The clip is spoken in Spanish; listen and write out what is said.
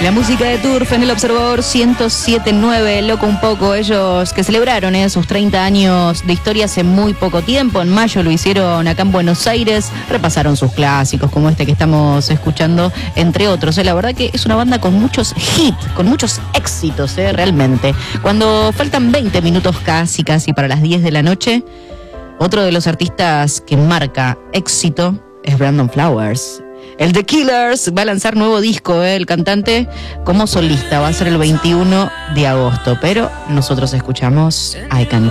La música de Turf en el Observador 107.9, loco un poco, ellos que celebraron sus 30 años de historia hace muy poco tiempo, en mayo lo hicieron acá en Buenos Aires, repasaron sus clásicos como este que estamos escuchando, entre otros. La verdad que es una banda con muchos hits, con muchos éxitos, realmente. Cuando faltan 20 minutos casi para las 10 de la noche, otro de los artistas que marca éxito es Brandon Flowers. El The Killers va a lanzar nuevo disco, el cantante como solista, va a ser el 21 de agosto, pero nosotros escuchamos I Can